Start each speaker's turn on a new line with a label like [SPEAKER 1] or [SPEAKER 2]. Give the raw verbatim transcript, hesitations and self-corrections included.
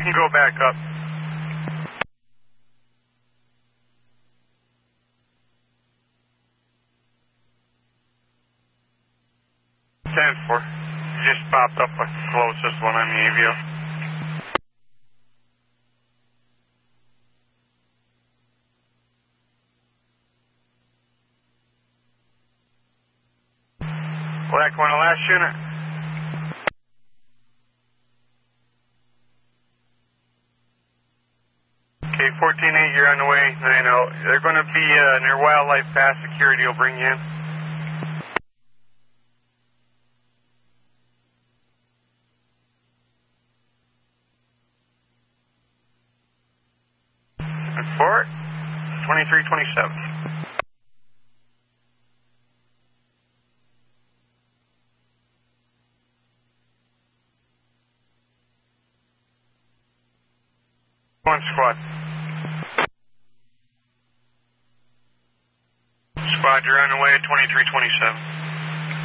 [SPEAKER 1] can go back up. ten four. You just popped up the closest one on the A V O. Black one, the last unit. Okay, fourteen eight, you're on the way. nine oh. They're going to be uh, near Wildlife Pass. Security will bring you in. Report, twenty-three twenty-seven. One squad. Squad, you're on the way at twenty-three twenty-seven.